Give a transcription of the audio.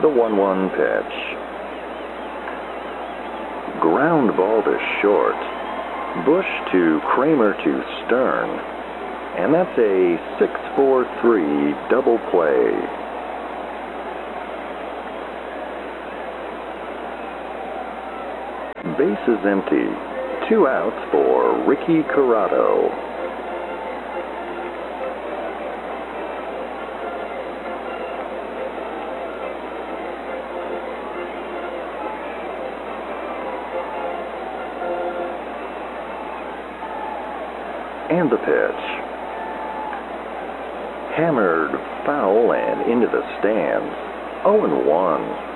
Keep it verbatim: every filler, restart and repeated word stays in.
The one one pitch. Ground ball to short. Bush to Kramer to Stern. And that's a six four three double play. Bases empty. Two outs for Ricky Corrado. And the pitch. Hammered foul and into the stands. oh and one.